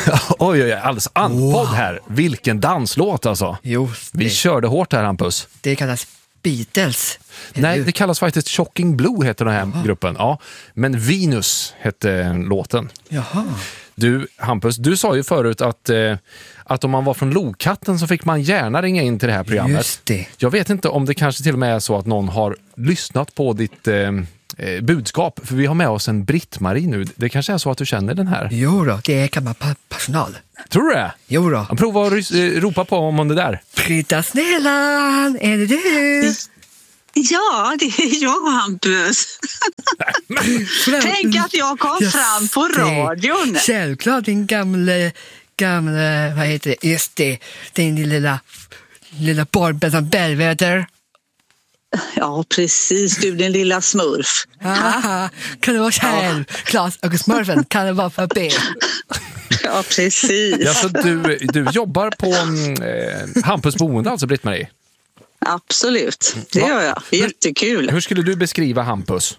Oj, alldeles andpodd här. Vilken danslåt alltså. Vi körde hårt här, Hampus. Det kallas Beatles. Nej, det kallas faktiskt Shocking Blue heter den här gruppen. Ja, men Venus hette låten. Jaha. Du, Hampus, du sa ju förut att om man var från Lokatten så fick man gärna ringa in till det här programmet. Just det. Jag vet inte om det kanske till och med är så att någon har lyssnat på ditt budskap. För vi har med oss en Britt-Marie nu. Det kanske är så att du känner den här. Jo då, det är kammarpersonal. Tror du det? Jo då. Prova att ropa på om det där. Britta Snällan, är det du? Ja, det är jag, Hampus. Tänk att jag kom fram på radion. Självklart, din gamla, vad heter det? Just det, din lilla Barbettan Bellväder. Ja, precis. Du, din lilla smurf. Aha, kan det vara självklart? Och smurfen kan det vara för B. Ja, precis. Ja, så du jobbar på Hampus boende, alltså Britt-Marie? Absolut, det gör jag. Jättekul. Hur skulle du beskriva Hampus?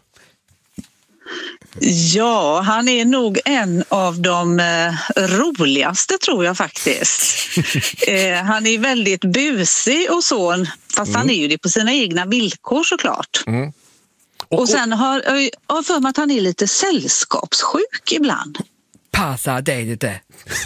Ja, han är nog en av de roligaste, tror jag faktiskt. Han är väldigt busig och så, fast han är ju det på sina egna villkor såklart. Mm. Och sen har jag för mig att han är lite sällskapssjuk ibland. Passa dig lite.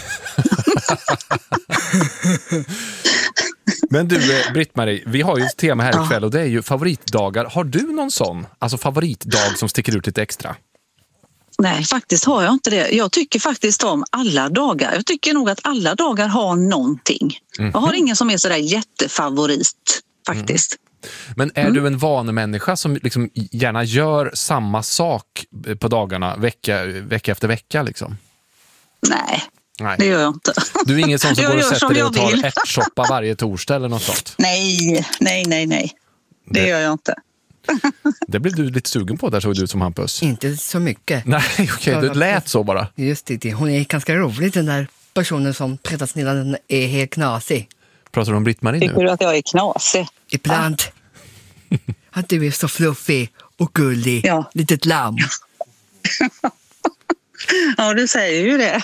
Men du, Britt-Marie, vi har ju ett tema här ikväll och det är ju favoritdagar. Har du någon sån? Alltså favoritdag som sticker ut lite extra? Nej, faktiskt har jag inte det. Jag tycker faktiskt om alla dagar. Jag tycker nog att alla dagar har någonting. Mm. Jag har ingen som är sådär jättefavorit faktiskt. Men är du en vanemänniska som liksom gärna gör samma sak på dagarna vecka efter vecka liksom? Nej. Det gör jag inte. Du är ingen sån som går och sätter dig och tar ärtsoppa varje torsdag eller något sånt? Nej. Det gör jag inte. Det blev du lite sugen på där, såg du ut som Hampus. Inte så mycket. Nej, okej, det lät så bara. Just det, hon är ganska rolig, den där personen som Predatsnillan är helt knasig. Pratar du om Britt-Marie nu? Tycker du att jag är knasig? Ibland. Att du är så fluffig och gullig. Ja. Litet lamm. Ja, du säger ju det.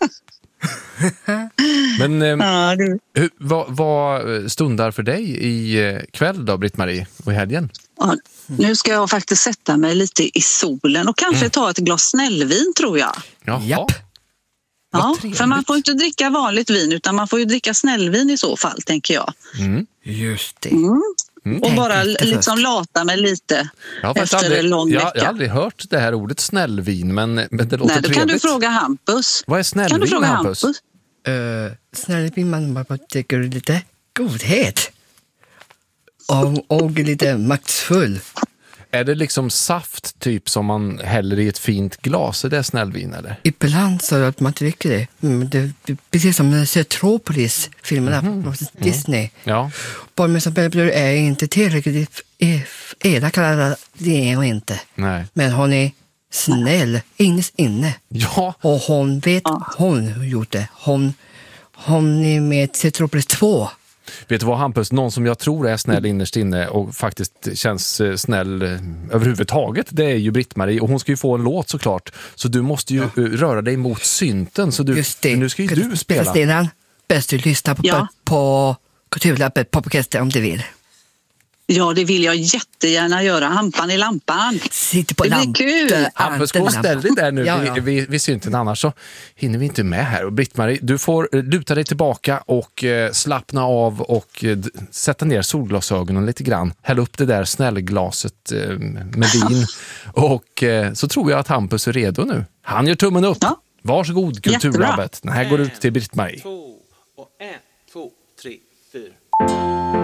Men vad stundar för dig i kväll då, Britt-Marie, och i helgen? Ja, nu ska jag faktiskt sätta mig lite i solen och kanske ta ett glas snällvin, tror jag. Japp. Ja, för man får inte dricka vanligt vin utan man får ju dricka snällvin i så fall, tänker jag. Just det. Och bara liksom lata mig lite efter en lång vecka. Jag har aldrig hört det här ordet snällvin, men det låter trevligt. Då kan du fråga Hampus. Vad är snällvin, kan du fråga Hampus? Snällvin, man bara tycker lite godhet. Och lite maktsfull. Är det liksom saft typ som man häller i ett fint glas? Är det snällvin eller? Ibland så att man dricker det. Det precis som Zootropolis-filmerna på Disney. Ja. Barnmästaren Bellblur är inte tillräckligt elak, det är hon inte. Nej. Men hon är snäll inne. Ja. Och hon vet hon har gjort det. Hon är med i Zootropolis 2. Vet du vad, Hampus? Någon som jag tror är snäll innerst inne och faktiskt känns snäll överhuvudtaget, det är ju Britt-Marie. Och hon ska ju få en låt såklart. Så du måste ju röra dig mot synten. Så just det. Nu ska ju du spela. Stenan, bäst du lyssna på Kulturlabbet på podcasten om du vill. Ja, det vill jag jättegärna göra. Hampan i lampan. Sitter på lampan. Det blir kul. Hampus, gå och ställ dig där nu vid synten, annars så hinner vi inte med här. Och Britt-Marie, du får luta dig tillbaka och slappna av och sätta ner solglasögonen lite grann. Häll upp det där snällglaset med vin. Och så tror jag att Hampus är redo nu. Han gör tummen upp. Ja. Varsågod, Kulturlabbet. Den här går ut till Britt-Marie. 1, 2, 3, 4.